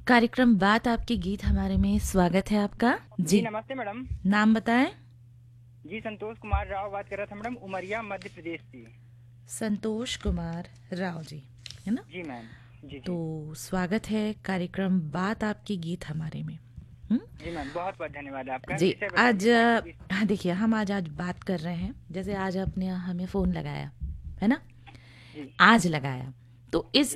कार्यक्रम बात आपके गीत हमारे में स्वागत है आपका जी जी। नमस्ते मैडम। नाम बताएं। जी संतोष कुमार राव बात कर रहा था मैडम, उमरिया मध्य प्रदेश से। संतोष कुमार राव जी, है ना? जी मैम। जी तो जी। स्वागत है कार्यक्रम बात आपके गीत हमारे में। हम्म? जी मैम, बहुत बहुत धन्यवाद आपका। जी। विषय आज बताइए कौन सा हाँ, देखिए हम आज बात कर रहे हैं, जैसे आज आपने हमें फ़ोन लगाया है ना, जी आज लगाया, तो इस